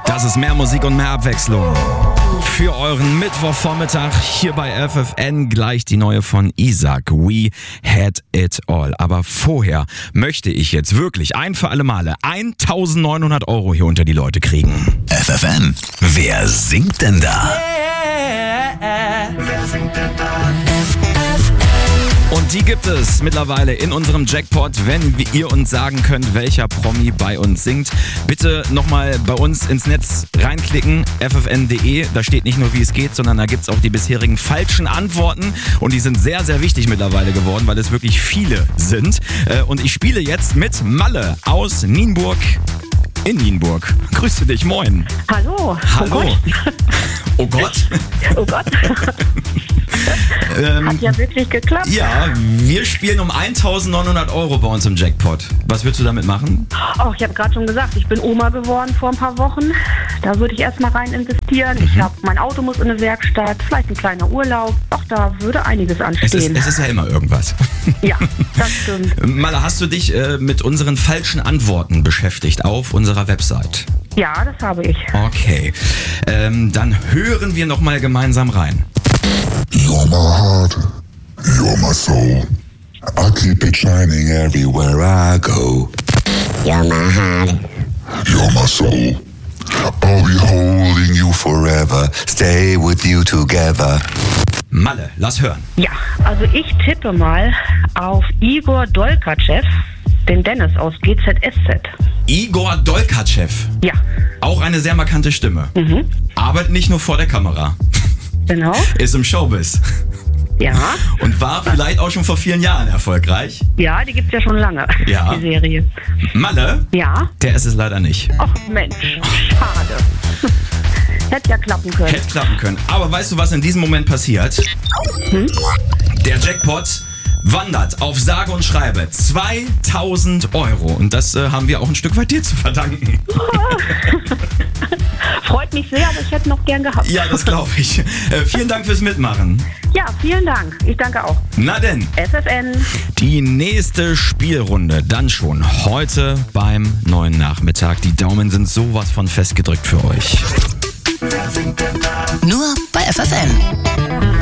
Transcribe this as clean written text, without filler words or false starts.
Das ist mehr Musik und mehr Abwechslung. Für euren Mittwochvormittag hier bei FFN gleich die neue von Isaac, We Had It All. Aber vorher möchte ich jetzt wirklich ein für alle Male 1.900 € hier unter die Leute kriegen. FFN, wer singt denn da? Wer singt denn da? Und die gibt es mittlerweile in unserem Jackpot, wenn ihr uns sagen könnt, welcher Promi bei uns singt. Bitte nochmal bei uns ins Netz reinklicken, ffn.de. Da steht nicht nur, wie es geht, sondern da gibt es auch die bisherigen falschen Antworten. Und die sind sehr, sehr wichtig mittlerweile geworden, weil es wirklich viele sind. Und ich spiele jetzt mit Malle aus Nienburg in Nienburg. Grüße dich, moin. Hallo. Hallo. Oh Gott. Oh Gott. Hat ja wirklich geklappt. Ja, wir spielen um 1.900 € bei uns im Jackpot. Was würdest du damit machen? Oh, ich habe gerade schon gesagt, ich bin Oma geworden vor ein paar Wochen. Da würde ich erstmal rein investieren. Mein Auto muss in eine Werkstatt, vielleicht ein kleiner Urlaub. Ach, da würde einiges anstehen. Es ist ja immer irgendwas. Ja, das stimmt. Malle, hast du dich mit unseren falschen Antworten beschäftigt auf unserer Website? Ja, das habe ich. Okay, dann hören wir nochmal gemeinsam rein. You're my heart, you're my soul. I keep it shining everywhere I go. You're my heart. You're my soul. I'll be holding you forever. Stay with you together. Malle, lass hören. Ja, also ich tippe mal auf Igor Dolkachev, den Dennis aus GZSZ. Igor Dolkachev. Ja. Auch eine sehr markante Stimme. Arbeitet nicht nur vor der Kamera. Genau. Ist im Showbiz. Ja. Und war vielleicht auch schon vor vielen Jahren erfolgreich. Ja, die gibt's ja schon lange, Ja. die Serie. Malle? Ja. Der ist es leider nicht. Ach Mensch, schade. Hätte ja klappen können. Hätte klappen können. Aber weißt du, was in diesem Moment passiert? Der Jackpot wandert auf sage und schreibe 2.000 €. Und das haben wir auch ein Stück weit dir zu verdanken. Freut mich sehr, aber ich hätte noch gern gehabt. Ja, das glaube ich. Vielen Dank fürs Mitmachen. Ja, vielen Dank. Ich danke auch. Na denn, FFN. die nächste Spielrunde dann schon heute beim neuen Nachmittag. Die Daumen sind sowas von festgedrückt für euch. Nur bei FFN.